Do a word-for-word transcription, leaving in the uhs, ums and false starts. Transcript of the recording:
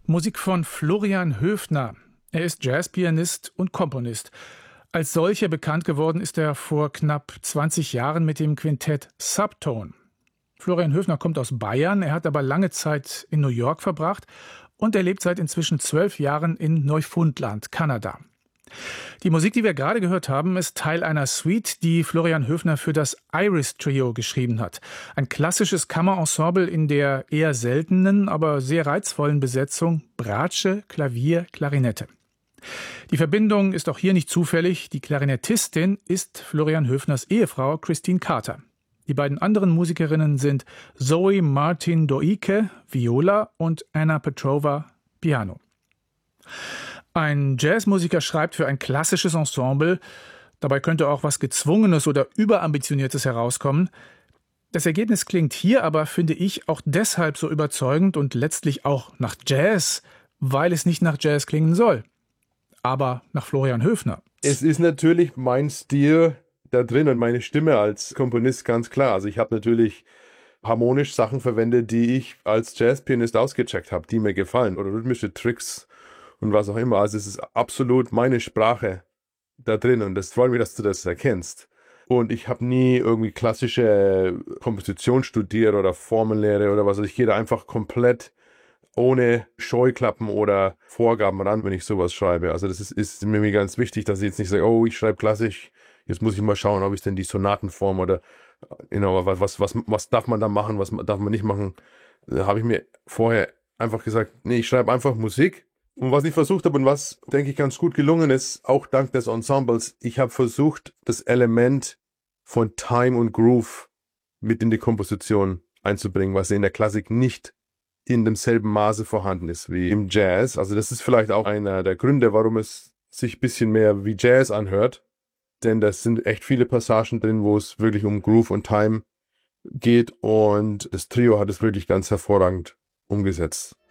Musik von Florian Höfner. Er ist Jazzpianist und Komponist. Als solcher bekannt geworden ist er vor knapp zwanzig Jahren mit dem Quintett Subtone. Florian Höfner kommt aus Bayern, er hat aber lange Zeit in New York verbracht und er lebt seit inzwischen zwölf Jahren in Neufundland, Kanada. Die Musik, die wir gerade gehört haben, ist Teil einer Suite, die Florian Höfner für das Iris Trio geschrieben hat. Ein klassisches Kammerensemble in der eher seltenen, aber sehr reizvollen Besetzung Bratsche, Klavier, Klarinette. Die Verbindung ist auch hier nicht zufällig. Die Klarinettistin ist Florian Höfners Ehefrau Christine Carter. Die beiden anderen Musikerinnen sind Zoe Martin Doike, Viola und Anna Petrova, Piano. Ein Jazzmusiker schreibt für ein klassisches Ensemble. Dabei könnte auch was Gezwungenes oder Überambitioniertes herauskommen. Das Ergebnis klingt hier aber, finde ich, auch deshalb so überzeugend und letztlich auch nach Jazz, weil es nicht nach Jazz klingen soll, aber nach Florian Höfner. Es ist natürlich mein Stil da drin und meine Stimme als Komponist ganz klar. Also ich habe natürlich harmonisch Sachen verwendet, die ich als Jazzpianist ausgecheckt habe, die mir gefallen, oder rhythmische Tricks und was auch immer. Also es ist absolut meine Sprache da drin und das freut mich, dass du das erkennst. Und ich habe nie irgendwie klassische Komposition studiert oder Formellehre oder was. Also ich gehe da einfach komplett ohne Scheuklappen oder Vorgaben ran, wenn ich sowas schreibe. Also das ist, ist mir ganz wichtig, dass ich jetzt nicht sage, oh, ich schreibe klassisch, jetzt muss ich mal schauen, ob ich denn die Sonatenform oder you know, was, was, was, was darf man da machen, was darf man nicht machen. Da habe ich mir vorher einfach gesagt, nee, ich schreibe einfach Musik. Und was ich versucht habe und was, denke ich, ganz gut gelungen ist, auch dank des Ensembles, ich habe versucht, das Element von Time und Groove mit in die Komposition einzubringen, was in der Klassik nicht in demselben Maße vorhanden ist wie im Jazz. Also das ist vielleicht auch einer der Gründe, warum es sich ein bisschen mehr wie Jazz anhört. Denn das sind echt viele Passagen drin, wo es wirklich um Groove und Time geht. Und das Trio hat es wirklich ganz hervorragend umgesetzt.